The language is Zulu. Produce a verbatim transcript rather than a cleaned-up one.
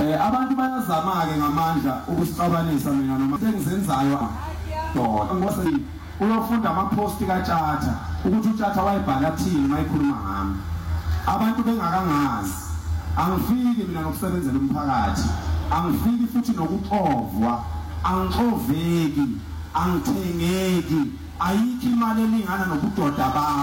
Eh abantu bayazama ke ngamandla ukusixabanisa mina noma sengizenzayo doda ngose uyofunda ama-post kaTshatha ukuthi uTshatha wayibhala thini mayikhuluma ngami abantu bengakangazi angifiki mina nokusebenzela umphakathi angifiki futhi nokuxovwa angixoveki angithengeki ayikho imali elingana nobudoda ba